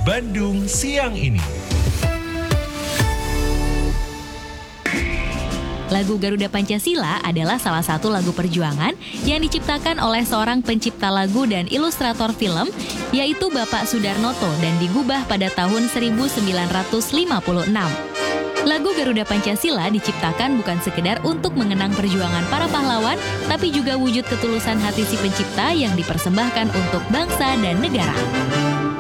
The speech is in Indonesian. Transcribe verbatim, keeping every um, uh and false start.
Bandung siang ini. Lagu Garuda Pancasila adalah salah satu lagu perjuangan yang diciptakan oleh seorang pencipta lagu dan ilustrator film, yaitu Bapak Soedarnoto, dan digubah pada tahun seribu sembilan ratus lima puluh enam. Lagu Garuda Pancasila diciptakan bukan sekedar untuk mengenang perjuangan para pahlawan, tapi juga wujud ketulusan hati si pencipta yang dipersembahkan untuk bangsa dan negara.